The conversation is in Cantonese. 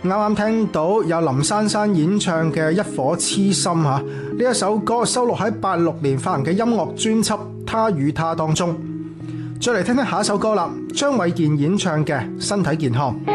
啱啱聽到有林珊珊演唱嘅《一顆痴心》嚇，呢一首歌收錄喺86年發行嘅音樂專輯《他與她》當中。再嚟聽聽下一首歌啦，張衛健演唱嘅《身體健康》。